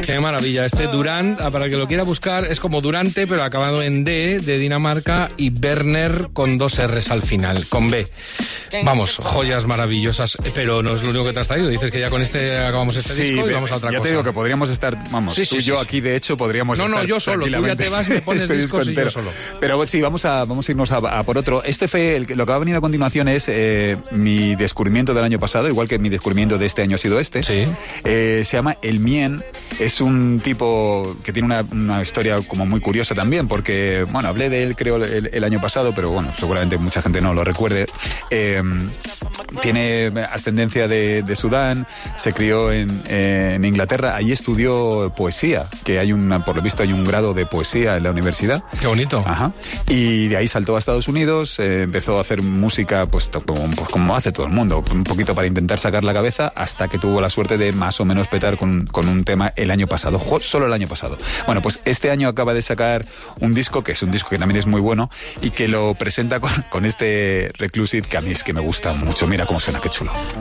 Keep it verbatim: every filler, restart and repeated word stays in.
Qué maravilla. Este Durant, para el que lo quiera buscar, es como Durante, pero acabado en D, de Dinamarca, y Werner con dos R's al final, con B. Vamos, joyas maravillosas, pero no es lo único que te has traído. Dices que ya con este acabamos este sí, disco y vamos a otra ya cosa. Ya te digo que podríamos estar, vamos, sí, tú sí, y yo sí, aquí, de hecho, podríamos no, estar No, no, yo solo, tú ya te vas, me pones este discos disco y yo solo. Pero sí, vamos a, vamos a irnos a, a por otro. Este fue, el, lo que va a venir a continuación es eh, mi descubrimiento del año pasado, igual que mi descubrimiento de este año ha sido este. Sí. Eh, se llama El Mien, es un tipo que tiene una, una historia como muy curiosa también, porque, bueno, hablé de él creo el, el año pasado, pero bueno, seguramente mucha gente no lo recuerde. Eh, tiene ascendencia de, de Sudán, se crió en, eh, en Inglaterra, allí estudió poesía, que hay una, por lo visto hay un grado de poesía en la universidad. Qué bonito. Ajá. Y de ahí saltó a Estados Unidos, eh, empezó a hacer música pues como, pues como hace todo el mundo, un poquito para intentar sacar la cabeza, hasta que tuvo la suerte de más o menos petar con, con un tema el año pasado, solo el año pasado. Bueno, pues este año acaba de sacar un disco, que es un disco que también es muy bueno, y que lo presenta con, con este Reclusive, que a mí es que me gusta mucho. Mira cómo suena, qué chulo.